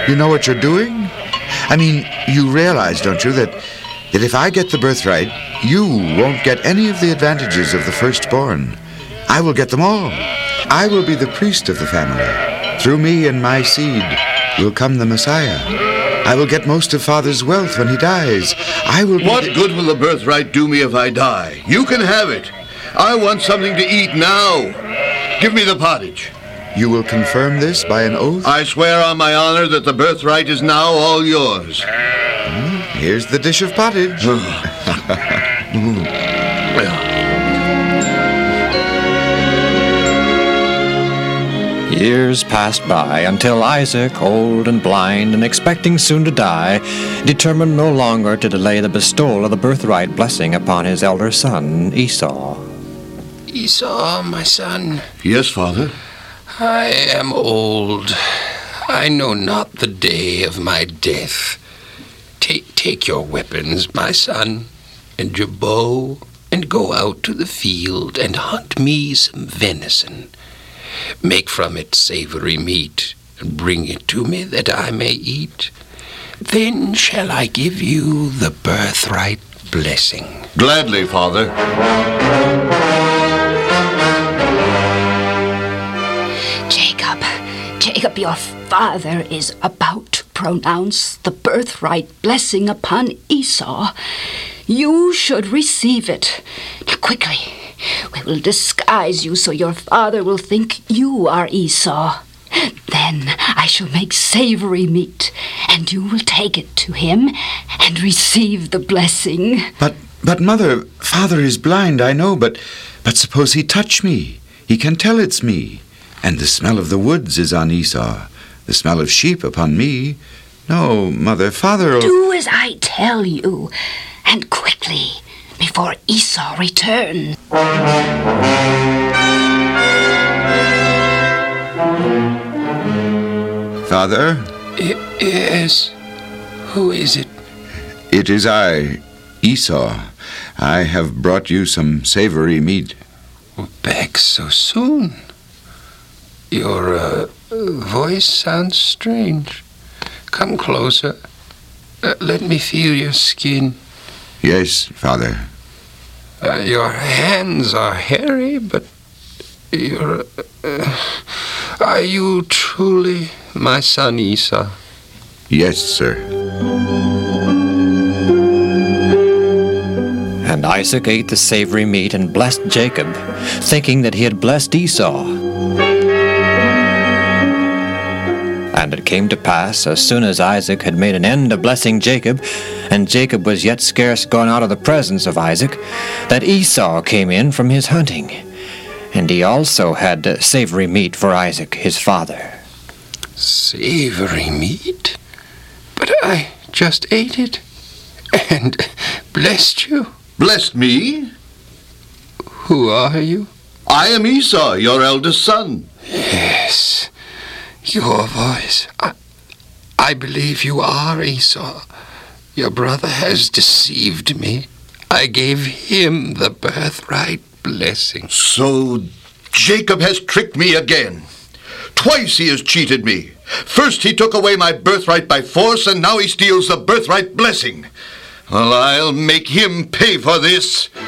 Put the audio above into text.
You know what you're doing? I mean, you realize, don't you, that if I get the birthright, you won't get any of the advantages of the firstborn. I will get them all. I will be the priest of the family. Through me and my seed will come the Messiah. I will get most of Father's wealth when he dies. I will. What good will the birthright do me if I die? You can have it. I want something to eat now. Give me the pottage. You will confirm this by an oath? I swear on my honor that the birthright is now all yours. Here's the dish of pottage. Years passed by until Isaac, old and blind and expecting soon to die, determined no longer to delay the bestowal of the birthright blessing upon his elder son, Esau. Esau, my son. Yes, Father. I am old. I know not the day of my death. Take your weapons, my son, and your bow, and go out to the field and hunt me some venison. Make from it savory meat, and bring it to me that I may eat. Then shall I give you the birthright blessing. Gladly, Father. Jacob, your father is about to pronounce the birthright blessing upon Esau. You should receive it. Now, quickly, we will disguise you so your father will think you are Esau. Then I shall make savory meat, and you will take it to him and receive the blessing. But Mother, Father is blind, I know, but suppose he touch me. He can tell it's me. And the smell of the woods is on Esau, the smell of sheep upon me. No, Mother, Father... Do as I tell you, and quickly, before Esau returns. Father? Yes? Who is it? It is I, Esau. I have brought you some savory meat. Back so soon? Your voice sounds strange. Come closer. Let me feel your skin. Yes, Father. Your hands are hairy, but you're... are you truly my son Esau? Yes, sir. And Isaac ate the savory meat and blessed Jacob, thinking that he had blessed Esau. And it came to pass, as soon as Isaac had made an end of blessing Jacob, and Jacob was yet scarce gone out of the presence of Isaac, that Esau came in from his hunting, and he also had savory meat for Isaac his father. Savory meat? But I just ate it, and blessed you. Blessed me? Who are you? I am Esau, your eldest son. Yes. Your voice. I believe you are Esau. Your brother has deceived me. I gave him the birthright blessing. So Jacob has tricked me again. Twice he has cheated me. First he took away my birthright by force, and now he steals the birthright blessing. Well, I'll make him pay for this.